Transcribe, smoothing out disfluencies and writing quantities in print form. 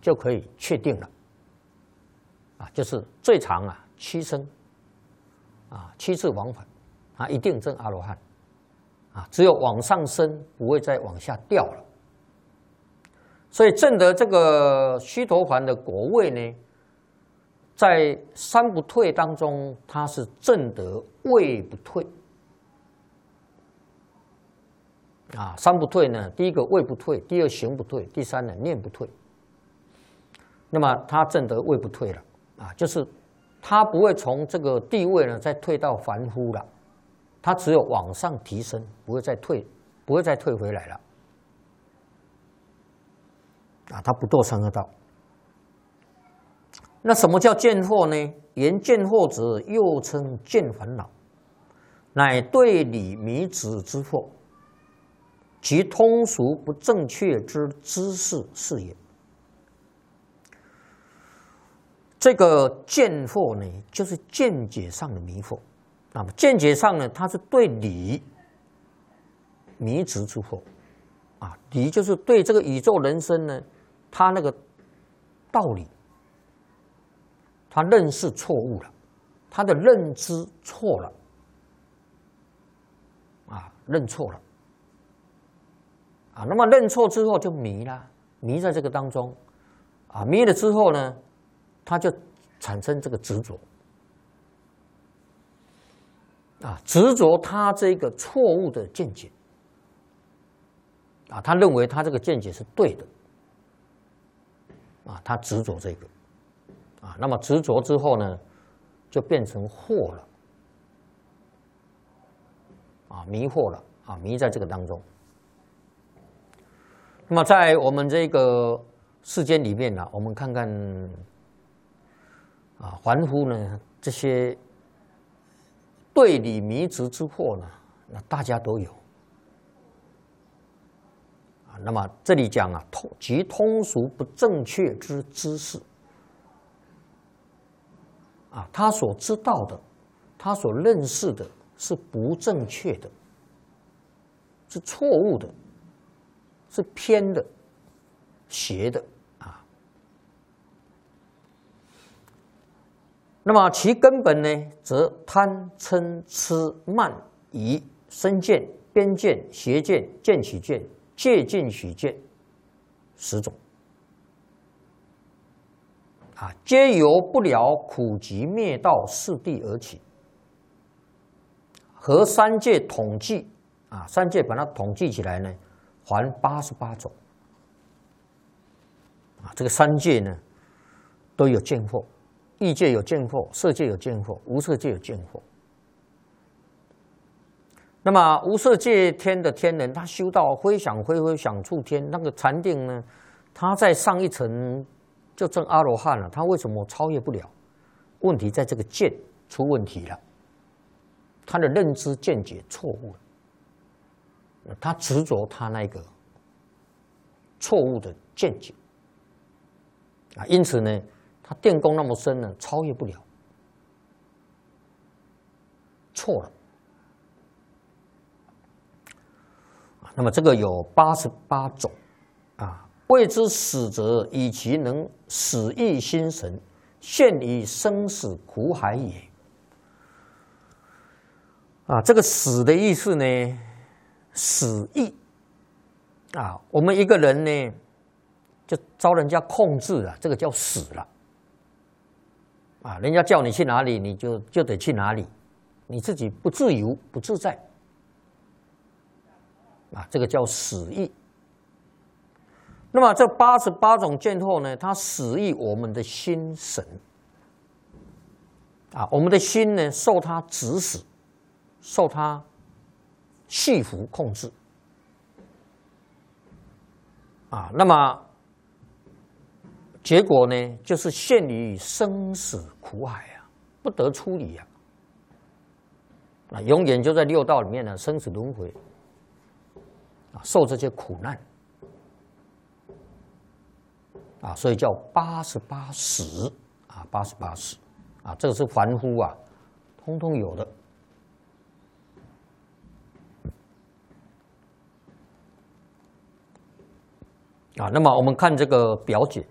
就可以确定了。就是最长7生，7次往返，一定证阿罗汉。只有往上升，不会再往下掉了。所以证得这个须陀洹的果位呢，在三不退当中，它是证得位不退。三不退呢，第一个位不退，第二行不退，第三呢念不退。那么他证得位不退了就是他不会从这个地位呢再退到凡夫了，他只有往上提升，不会再退回来了。他不堕三恶道。那什么叫见惑呢？言见惑者，又称见烦恼，乃对理迷执之惑，其通俗不正确之知识是也。这个见惑呢，就是见解上的迷惑。那么见解上呢，它是对理迷执之惑理就是对这个宇宙人生呢，它那个道理，他认识错误了，他的认知错了认错了那么认错之后就迷了，迷在这个当中迷了之后呢，他就产生这个执着执着他这个错误的见解他认为他这个见解是对的他执着这个那么执着之后呢，就变成惑了迷惑了迷在这个当中。那么在我们这个世间里面我们看看凡夫呢这些对理迷执之惑呢，那大家都有那么这里讲即通俗不正确之知识他所知道的，他所认识的是不正确的，是错误的，是偏的、邪的那么其根本呢，则贪嗔痴慢疑身见、边见、邪见、见取见、戒禁许见10种皆由不了苦集灭道四谛而起，和三界统计三界把它统计起来呢，还88种这个三界呢都有见惑，欲界有见惑，色界有见惑，无色界有见惑。那么无色界天的天人，他修到非想非非想处天，那个禅定呢，他在上一层就证阿罗汉了，他为什么超越不了？问题在这个见出问题了，他的认知见解错误了，他执着他那个错误的见解因此呢，他电功那么深呢，超越不了，错了那么这个有88种谓之死者，以其能死益心神，陷于生死苦海也。这个死的意思呢，死益我们一个人呢，就遭人家控制了，这个叫死了人家叫你去哪里，你就得去哪里，你自己不自由不自在这个叫死益。那么这88种见惑呢，它死益我们的心神我们的心呢受它指使，受它束缚控制那么结果呢，就是陷于生死苦海不得出离永远就在六道里面呢，生死轮回受这些苦难所以叫88死88死这个是凡夫通通有的那么我们看这个表解